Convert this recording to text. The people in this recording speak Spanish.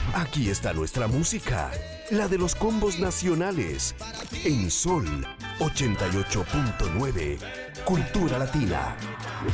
Aquí está nuestra música, la de los combos nacionales. En Sol 88.9, Cultura Latina.